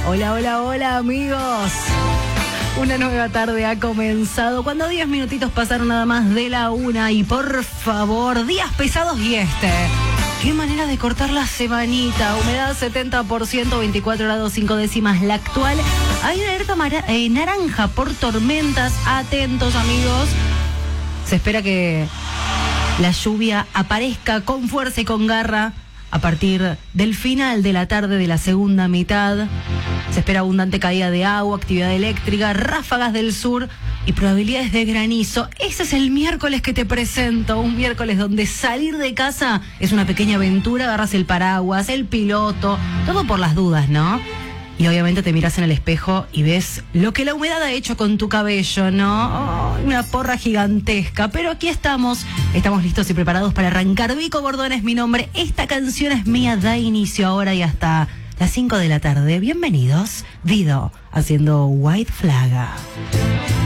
Hola, hola, hola, amigos. Una nueva tarde ha comenzado cuando 10 minutitos pasaron nada más de la 1 y por favor, días pesados y qué manera de cortar la semanita. Humedad 70%, 24 grados 5 décimas la actual. Hay una alerta naranja por tormentas. Atentos, amigos. Se espera que la lluvia aparezca con fuerza y con garra a partir del final de la tarde de la segunda mitad. Se espera abundante caída de agua, actividad eléctrica, ráfagas del sur y probabilidades de granizo. Ese es el miércoles que te presento, un miércoles donde salir de casa es una pequeña aventura, agarras el paraguas, el piloto, todo por las dudas, ¿no? Y obviamente te miras en el espejo y ves lo que la humedad ha hecho con tu cabello, ¿no? Oh, una porra gigantesca. Pero aquí estamos listos y preparados para arrancar. Vico Bordón es mi nombre. Esta canción es mía, da inicio ahora y hasta las 5 de la tarde. Bienvenidos, Dido, haciendo White Flag.